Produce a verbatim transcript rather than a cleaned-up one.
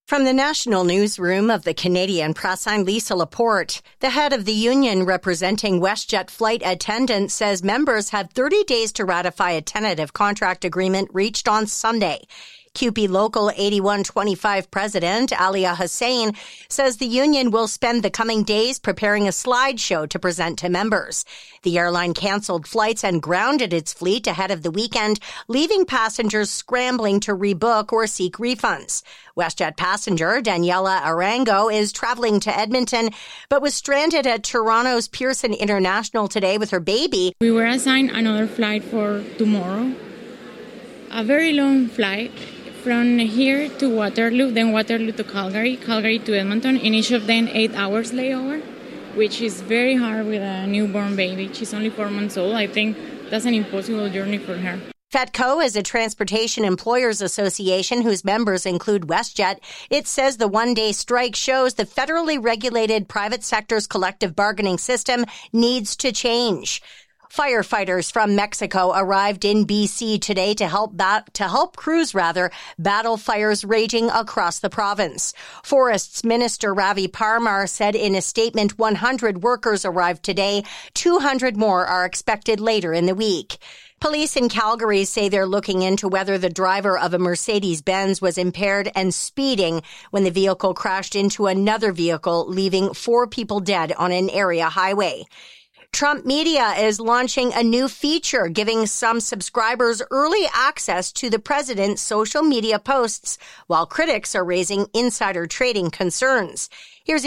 From the national newsroom of the Canadian Press, I'm Lisa Laporte. The head of the union representing WestJet flight attendants says members have thirty days to ratify a tentative contract agreement reached on Sunday. C U P E Local eighty-one twenty-five President Alia Hussein says the union will spend the coming days preparing a slideshow to present to members. The airline canceled flights and grounded its fleet ahead of the weekend, leaving passengers scrambling to rebook or seek refunds. WestJet passenger Daniela Arango is traveling to Edmonton, but was stranded at Toronto's Pearson International today with her baby. We were assigned another flight for tomorrow, a very long flight. From here to Waterloo, then Waterloo to Calgary, Calgary to Edmonton, in each of them eight hours layover, which is very hard with a newborn baby. She's only four months old. I think that's an impossible journey for her. FETCO is a transportation employers association whose members include WestJet. It says the one-day strike shows the federally regulated private sector's collective bargaining system needs to change. Firefighters from Mexico arrived in B C today to help bat- to help crews rather battle fires raging across the province. Forests Minister Ravi Parmar said in a statement one hundred workers arrived today. two hundred more are expected later in the week. Police in Calgary say they're looking into whether the driver of a Mercedes-Benz was impaired and speeding when the vehicle crashed into another vehicle, leaving four people dead on an area highway. Trump Media is launching a new feature giving some subscribers early access to the president's social media posts, while critics are raising insider trading concerns. Here's